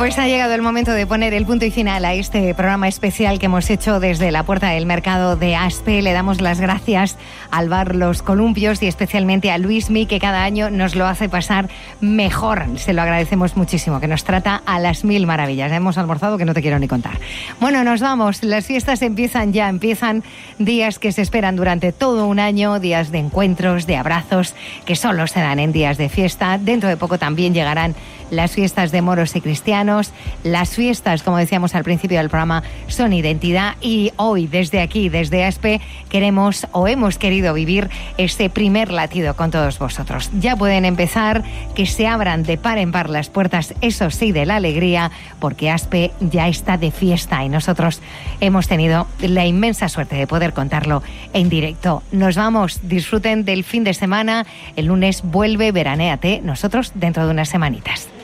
Pues ha llegado el momento de poner el punto y final a este programa especial que hemos hecho desde la puerta del mercado de Aspe. Le damos las gracias al bar Los Columpios y especialmente a Luismi, que cada año nos lo hace pasar mejor. Se lo agradecemos muchísimo, que nos trata a las mil maravillas. Hemos almorzado que no te quiero ni contar. Bueno, nos vamos. Las fiestas empiezan días que se esperan durante todo un año, días de encuentros, de abrazos, que solo se dan en días de fiesta. Dentro de poco también llegarán las fiestas de moros y cristianos. Las fiestas, como decíamos al principio del programa, son identidad, y hoy desde aquí, desde Aspe, hemos querido vivir este primer latido con todos vosotros. Ya pueden empezar, que se abran de par en par las puertas, eso sí, de la alegría, porque Aspe ya está de fiesta y nosotros hemos tenido la inmensa suerte de poder contarlo en directo. Nos vamos, disfruten del fin de semana. El lunes vuelve Veranéate, nosotros dentro de unas semanitas.